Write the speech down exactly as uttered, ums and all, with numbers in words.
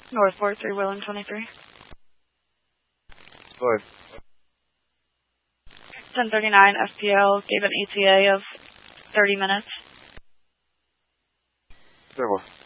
Northport, three Wheeling twenty-three. Five. ten thirty-nine F P L gave an E T A of thirty minutes. Very well.